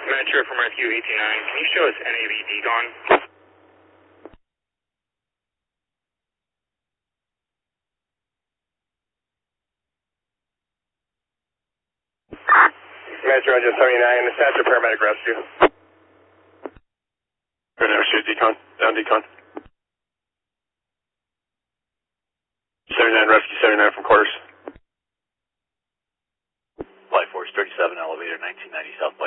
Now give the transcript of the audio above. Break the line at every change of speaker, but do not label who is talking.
Metro from Rescue 189. Can you show us NAV Degon? Metro Engine 79, dispatcher paramedic rescue.
Paramedic rescue, Decon. Down Decon. 79 rescue, 79 from quarters.
Flight Force 37, elevator 1990 southbound.